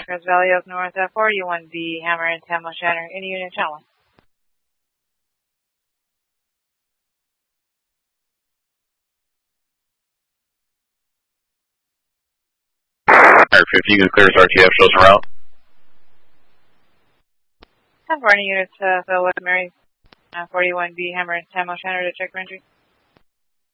Crest Valley Oak North 41B, Hammer and Tamil Shanner, any unit channel. 50, you can clear RTF, shows en route. 10 morning units, West Mary, 41B, Hammer and Tamil Shanner to check entry.